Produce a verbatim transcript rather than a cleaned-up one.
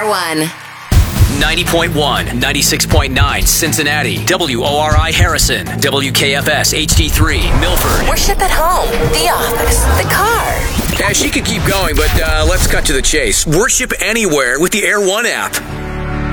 Air One. ninety point one, ninety-six point nine, Cincinnati. W O R I Harrison. W K F S H D three, Milford. Worship at home, the office, the car. Yeah, she could keep going, but uh, let's cut to the chase. Worship anywhere with the Air One app.